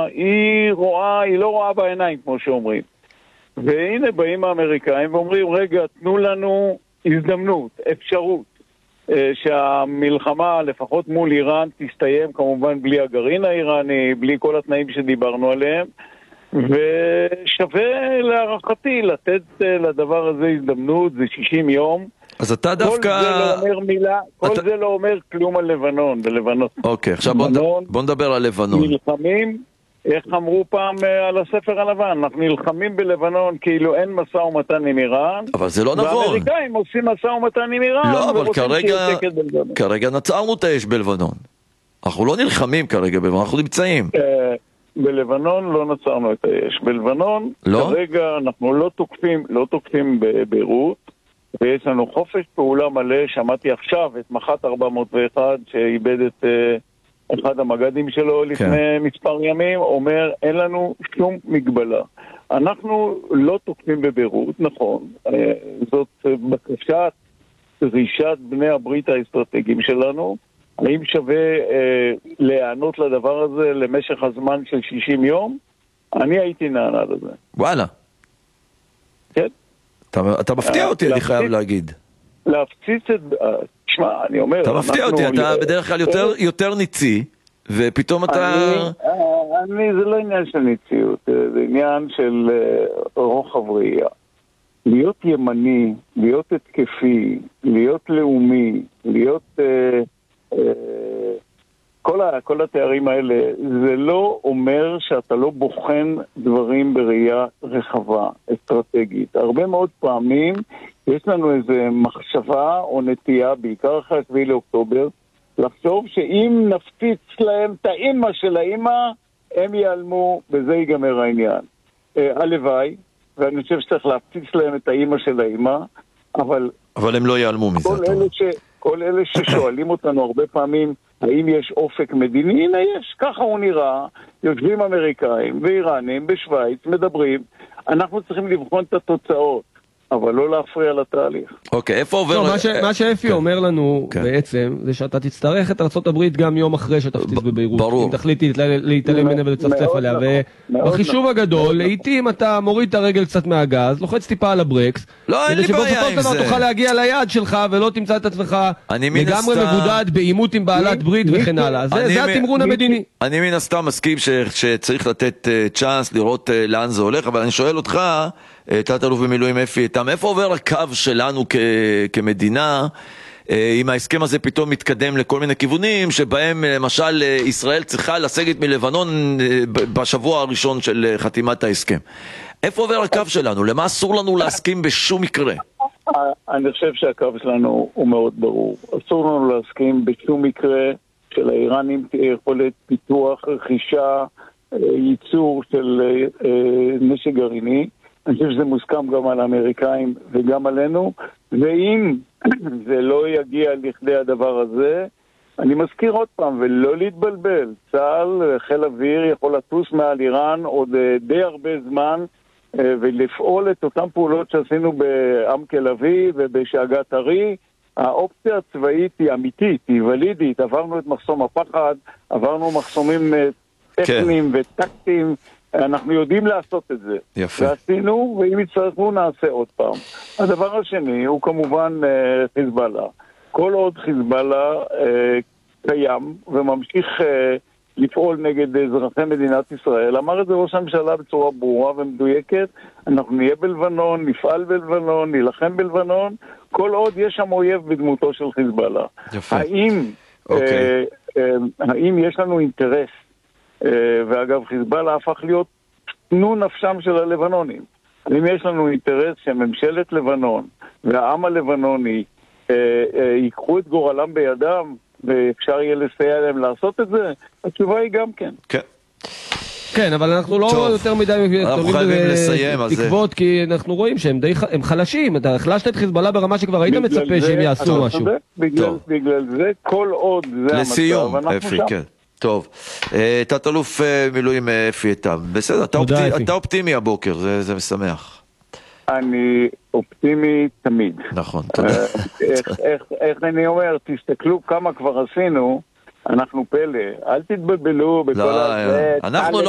היא לא רואה בעיניים, כמו שאומרים. והנה באים האמריקאים ואומרים, רגע, תנו לנו הזדמנות, אפשרות, שהמלחמה, לפחות מול איראן, תסתיים כמובן בלי הגרעין האיראני, בלי כל התנאים שדיברנו עליהם, ושווה להערכתי לתת לדבר הזה הזדמנות, זה 60 יום. אז אתה דווקא... כל זה לא אומר כלום על לבנון, בלבנון. אוקיי, עכשיו בוא נדבר על לבנון. נלחמים, איך אמרו פעם על הספר הלבן, אנחנו נלחמים בלבנון כאילו אין משא ומתן עם איראן. אבל זה לא נכון. והאמריקאים עושים משא ומתן עם איראן. לא, אבל כרגע נצרנו את האש בלבנון. אנחנו לא נלחמים כרגע בלבנון, אנחנו נמצאים. בלבנון לא נצרנו את האש. בלבנון כרגע אנחנו לא תוקפים בביירות, ויש לנו חופש פעולה מלא. שמעתי עכשיו את מח"ט 401 שאיבד את אחד המג"דים שלו לפני מספר ימים, אומר אין לנו שום מגבלה. אנחנו לא תוקפים בביירות, נכון, זאת בקשת דרישת בני הברית האסטרטגיים שלנו. האם שווה להיענות לדבר הזה למשך הזמן של 60 יום? אני הייתי נענה לזה. וואלה. כן. אתה מפתיע אותי, אני חייב להגיד. להפציץ את... תשמע, אני אומר... אתה מפתיע אותי, אתה בדרך כלל יותר ניצי, ופתאום אתה... זה לא עניין של ניציות, זה עניין של רוחב ראייה. להיות ימני, להיות התקפי, להיות לאומי, להיות... כל התארים האלה, זה לא אומר שאתה לא בוחן דברים בראייה רחבה, אסטרטגית. הרבה מאוד פעמים יש לנו איזו מחשבה או נטייה, בעיקר אחרי 7 לאוקטובר, לחשוב שאם נפציץ להם את האמא של האמא, הם ייעלמו, וזה ייגמר העניין. הלוואי, ואני חושב שצריך להפציץ להם את האמא של האמא, אבל הם לא ייעלמו מזה. כל אלה ששואלים אותנו הרבה פעמים, האם יש אופק מדיני? הנה יש, ככה הוא נראה. יושבים אמריקאים ואיראנים בשוויץ, מדברים. אנחנו צריכים לבחון את התוצאות, אבל לא להפריע לתהליך. אוקיי, איפה עובר... מה שאפי אומר לנו בעצם, זה שאתה תצטרך את ארצות הברית גם יום אחרי שתפציץ בביירות. ברור. אם תחליטי להתעלם ממנה ולצפצף עליה. ובחישוב הגדול, לעתים אתה מוריד את הרגל קצת מהגז, לוחץ טיפה על הברקס, לא, אין לי בעיה עם זה. תוכל להגיע ליעד שלך ולא תמצא את עצמך לגמרי מבודד בעימות עם בעלת ברית וכן הלאה. זה התמרון המדיני. אני מן הסתם מסכים שצריך לתת צ'אנס לראות לאן זה הולך, אבל אני שואל אותך, תת-אלוף במילואים אפי איתם, איפה עובר הקו שלנו כמדינה, אם ההסכם הזה פתאום מתקדם לכל מיני כיוונים, שבהם למשל ישראל צריכה לסגת מלבנון בשבוע הראשון של חתימת ההסכם. איפה עובר הקו שלנו? למה אסור לנו להסכים בשום מקרה? אני חושב שהקו שלנו הוא מאוד ברור. אסור לנו להסכים בשום מקרה שלאיראנים תהיה יכולת פיתוח, רכישה, ייצור של נשק גרעיני. אני חושב שזה מוסכם גם על האמריקאים וגם עלינו, ואם זה לא יגיע לכדי הדבר הזה, אני מזכיר עוד פעם, ולא להתבלבל, צה"ל, חיל אוויר יכול לטוס מעל איראן עוד די הרבה זמן, ולפעול את אותן פעולות שעשינו בעמק אביב ובשאגת ארי. האופציה הצבאית היא אמיתית, היא ולידית, עברנו את מחסום הפחד, עברנו מחסומים טכניים וטקטיים, אנחנו יודעים לעשות את זה. יפה. ועשינו, ואם יצטרכו נעשה עוד פעם. הדבר השני הוא כמובן חיזבאללה. כל עוד חיזבאללה קיים וממשיך לפעול נגד אזרחי מדינת ישראל, אמר את זה ראש הממשלה בצורה ברורה ומדויקת, אנחנו נהיה בלבנון, נפעל בלבנון, נלחם בלבנון, כל עוד יש שם אויב בדמותו של חיזבאללה. יפה. האם יש לנו אינטרס, ואגב חיזבאללה הפך להיות תנו נפשם של הלבנונים, האם יש לנו אינטרס שממשלת לבנון והעם הלבנוני ייקחו את גורלם בידם ואפשר יהיה לסייע להם לעשות את זה? התשובה היא גם כן. כן. כן, אבל אנחנו לא יותר מדי תקוות, כי אנחנו רואים שהם חלשים. אתה החלשת את חיזבאללה ברמה שכבר היית מצפה שהם יעשו משהו. בגלל זה כל עוד זה המצב. לסיום, אפי, כן. טוב, תת-אלוף מילואים אפי איתם. בסדר, אתה אופטימי הבוקר, זה משמח. אני אופטימי תמיד. נכון, תודה. איך אני אומר, תסתכלו כמה כבר עשינו, אנחנו פלא. אל תתבלבלו בכל הזה. אנחנו